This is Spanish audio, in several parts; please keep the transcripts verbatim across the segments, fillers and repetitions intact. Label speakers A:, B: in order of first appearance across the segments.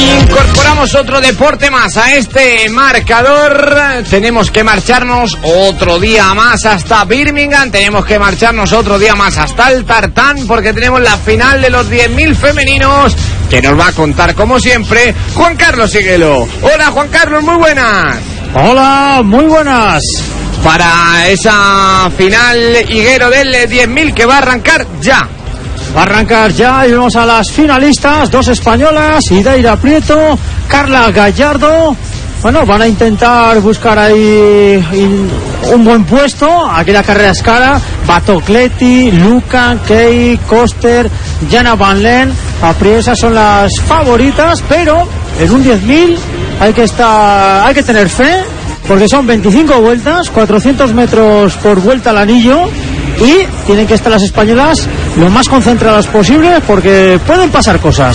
A: Incorporamos otro deporte más a este marcador. Tenemos que marcharnos otro día más hasta Birmingham. Tenemos que marcharnos otro día más hasta el tartán, porque tenemos la final de los diez mil femeninos, que nos va a contar, como siempre, Juan Carlos Higuero. Hola, Juan Carlos, muy buenas.
B: Hola, muy buenas.
A: Para esa final, Higuero, del diez mil, que va a arrancar ya.
B: Va a arrancar ya y vemos a las finalistas, dos españolas, Idaira Prieto, Carla Gallardo. Bueno, van a intentar buscar ahí un buen puesto. Aquí la carrera es cara. Batocleti, Lucan, Kei, Koster, Jana Van Len. A priori esas son las favoritas, pero en un diez mil hay que estar, hay que tener fe, porque son veinticinco vueltas, cuatrocientos metros por vuelta al anillo, y tienen que estar las españolas lo más concentradas posible, porque pueden pasar cosas.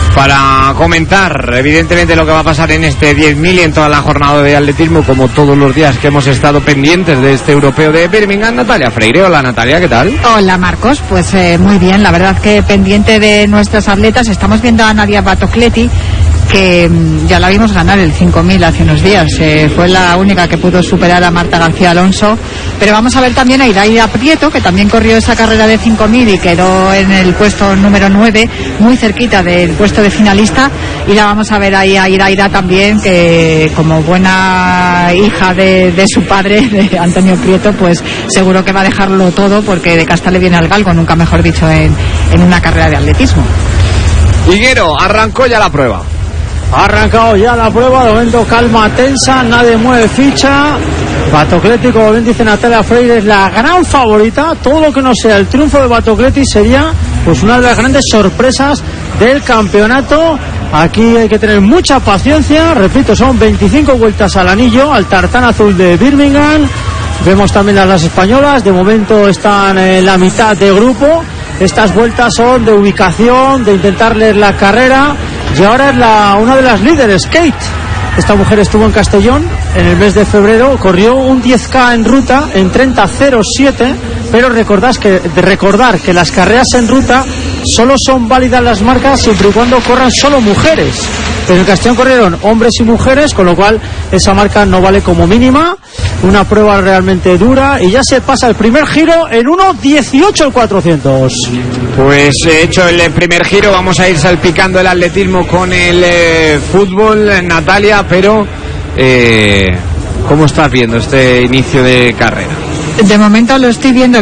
A: Para comentar, evidentemente, lo que va a pasar en este diez mil y en toda la jornada de atletismo, como todos los días que hemos estado pendientes de este europeo de Birmingham, Natalia Freire. Hola, Natalia, ¿qué tal?
C: Hola, Marcos, pues eh, muy bien, la verdad que pendiente de nuestras atletas. Estamos viendo a Nadia Batocleti, que ya la vimos ganar el cinco mil hace unos días, eh, fue la única que pudo superar a Marta García Alonso, pero vamos a ver también a Idaira Prieto, que también corrió esa carrera de cinco mil y quedó en el puesto número nueve, muy cerquita del puesto de finalista, y la vamos a ver ahí a Idaira también, que como buena hija de, de su padre, de Antonio Prieto, pues seguro que va a dejarlo todo, porque de casta le viene al galgo, nunca mejor dicho, en, en una carrera de atletismo.
A: Higuero, arrancó ya la prueba.
B: Ha arrancado ya la prueba, de momento calma tensa, nadie mueve ficha. Batocleti, como bien dice Natalia Freire, es la gran favorita. Todo lo que no sea el triunfo de Batocleti sería pues una de las grandes sorpresas del campeonato. Aquí hay que tener mucha paciencia, repito, son veinticinco vueltas al anillo, al tartán azul de Birmingham. Vemos también a las españolas, de momento están en la mitad de grupo. Estas vueltas son de ubicación, de intentar leer la carrera. Y ahora es la, una de las líderes, Kate. Esta mujer estuvo en Castellón en el mes de febrero, corrió un diez K en ruta en treinta cero siete, pero recordad que, de recordar que las carreras en ruta solo son válidas las marcas siempre y cuando corran solo mujeres. Pero en Castellón corrieron hombres y mujeres, con lo cual esa marca no vale como mínima. Una prueba realmente dura, y ya se pasa el primer giro en uno dieciocho el cuatrocientos.
A: Pues hecho el primer giro, vamos a ir salpicando el atletismo con el eh, fútbol, Natalia, pero eh, ¿cómo estás viendo este inicio de carrera?
C: De momento lo estoy viendo